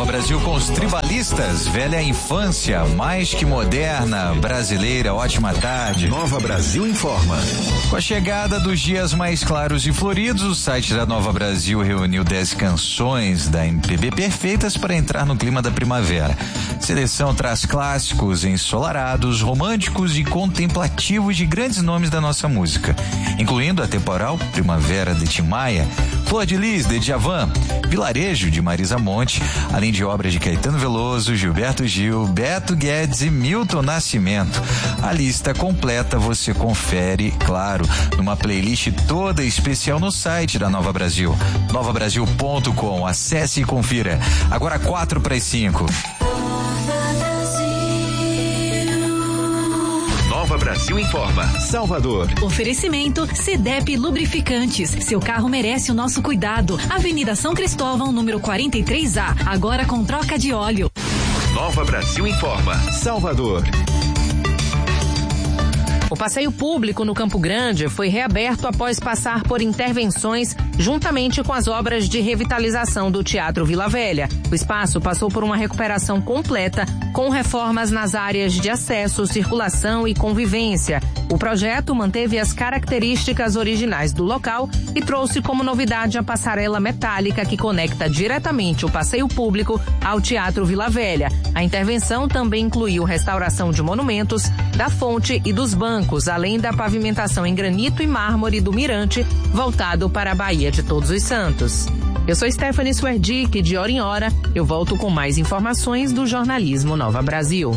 Brasil com os Tribalistas, velha infância, mais que moderna, brasileira, ótima tarde. Nova Brasil informa. Com a chegada dos dias mais claros e floridos, o site da Nova Brasil reuniu 10 canções da MPB perfeitas para entrar no clima da primavera. A seleção traz clássicos ensolarados, românticos e contemplativos de grandes nomes da nossa música, incluindo a temporal Primavera de Tim Maia, Flor de Lis de Djavan, Vilarejo de Marisa Monte, além de obras de Caetano Veloso, Gilberto Gil, Beto Guedes e Milton Nascimento. A lista completa você confere, claro, numa playlist toda especial no site da Nova Brasil, novabrasil.com. Acesse e confira. Agora 4:05. Nova Brasil informa. Salvador. Oferecimento CDEP Lubrificantes. Seu carro merece o nosso cuidado. Avenida São Cristóvão, número 43A. Agora com troca de óleo. Nova Brasil informa. Salvador. O passeio público no Campo Grande foi reaberto após passar por intervenções juntamente com as obras de revitalização do Teatro Vila Velha. O espaço passou por uma recuperação completa, com reformas nas áreas de acesso, circulação e convivência. O projeto manteve as características originais do local e trouxe como novidade a passarela metálica que conecta diretamente o passeio público ao Teatro Vila Velha. A intervenção também incluiu restauração de monumentos, da fonte e dos bancos, além da pavimentação em granito e mármore do mirante, voltado para a Baía de Todos os Santos. Eu sou Stephanie Swerdick, de hora em hora eu volto com mais informações do jornalismo Nova Brasil.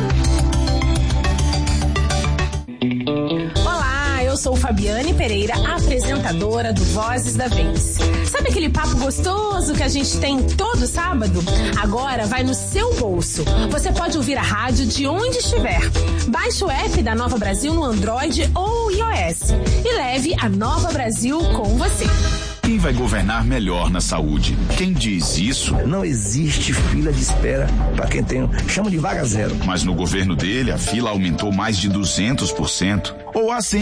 Olá, eu sou Fabiane Pereira, apresentadora do Vozes da Vez. Sabe aquele papo gostoso que a gente tem todo sábado? Agora vai no seu bolso. Você pode ouvir a rádio de onde estiver. Baixe o app da Nova Brasil no Android ou iOS e leve a Nova Brasil com você. Quem vai governar melhor na saúde? Quem diz isso? Não existe fila de espera para quem tem, chama de vaga zero. Mas no governo dele, a fila aumentou mais de 200%. Ou assim